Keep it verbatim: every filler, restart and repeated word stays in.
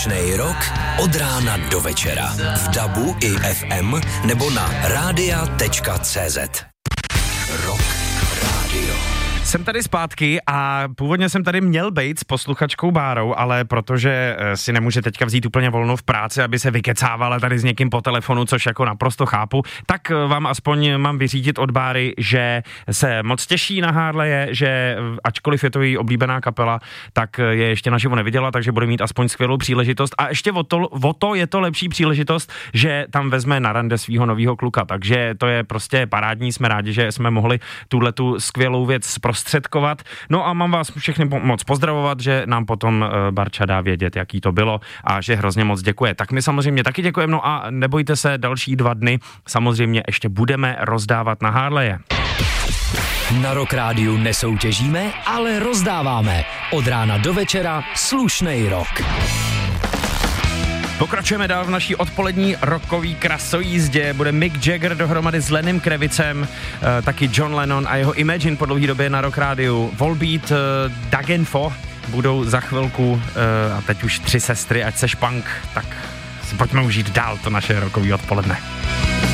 Slušnej rok od rána do večera. V dabu i ef em nebo na rádia tečka cé zet. Rock Radio. Jsem tady zpátky a původně jsem tady měl být s posluchačkou Bárou, ale protože si nemůže teďka vzít úplně volno v práci, aby se vykecávala tady s někým po telefonu, což jako naprosto chápu, tak vám aspoň mám vyřídit od Báry, že se moc těší na Harleje, že ačkoliv je to její oblíbená kapela, tak je ještě naživo neviděla, takže bude mít aspoň skvělou příležitost a ještě o to, o to je to lepší příležitost, že tam vezme na rande svýho novýho kluka, takže to je prostě parádní, jsme rádi, že jsme mohli tuhletu skvělou věc zprostředkovat. No a mám vás všechny moc pozdravovat, že nám potom Barča dá vědět, jaký to bylo a že hrozně moc děkuje. Tak my samozřejmě taky děkujeme, no a nebojte se, další dva dny samozřejmě ještě budeme rozdávat na Harleje. Na Rock Rádiu nesoutěžíme, ale rozdáváme. Od rána do večera slušnej rok. Pokračujeme dál v naší odpolední rockový krasojízdě. Bude Mick Jagger dohromady s Lenem Krevicem, eh, taky John Lennon a jeho Imagine po dlouhý době na Rock Rádiu. Volbeat, eh, Dagenfo budou za chvilku eh, a teď už tři sestry, ať seš punk, tak si pojďme užít dál to naše rockový odpoledne.